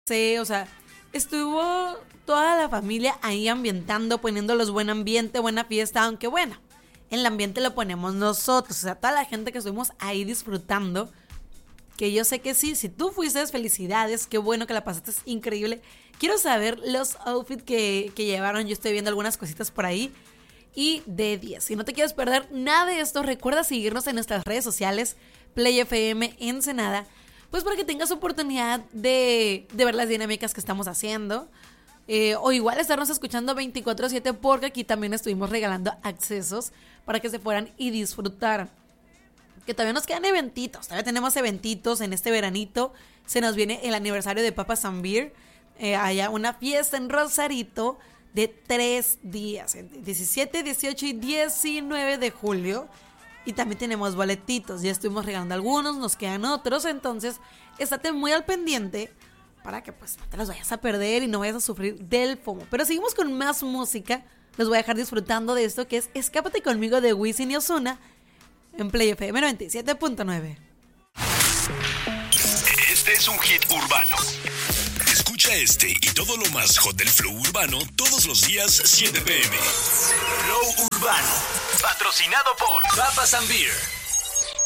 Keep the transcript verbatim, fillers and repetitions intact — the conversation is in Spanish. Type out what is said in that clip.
Sí, o sea, estuvo toda la familia ahí ambientando, poniéndolos buen ambiente, buena fiesta, aunque bueno, el ambiente lo ponemos nosotros, o sea, toda la gente que estuvimos ahí disfrutando, que yo sé que sí, si tú fuiste, felicidades, qué bueno que la pasaste, es increíble. Quiero saber los outfits que, que llevaron, yo estoy viendo algunas cositas por ahí. Y de diez. Si no te quieres perder nada de esto, recuerda seguirnos en nuestras redes sociales, Play F M Ensenada, pues para que tengas oportunidad de, de ver las dinámicas que estamos haciendo. Eh, o igual estarnos escuchando veinticuatro siete, porque aquí también estuvimos regalando accesos para que se fueran y disfrutaran. Que todavía nos quedan eventitos, todavía tenemos eventitos en este veranito. Se nos viene el aniversario de Papas and Beer. Eh, haya una fiesta en Rosarito de tres días, diecisiete, dieciocho y diecinueve de julio. Y también tenemos boletitos, ya estuvimos regalando algunos, nos quedan otros. Entonces, estate muy al pendiente para que pues no te los vayas a perder y no vayas a sufrir del FOMO. Pero seguimos con más música. Los voy a dejar disfrutando de esto que es Escápate conmigo de Wisin y Ozuna en Play F M noventa y siete punto nueve. Este es un hit urbano. Escucha este y todo lo más hot del flow urbano todos los días siete p m. Flow Urbano, patrocinado por Papas and Beer.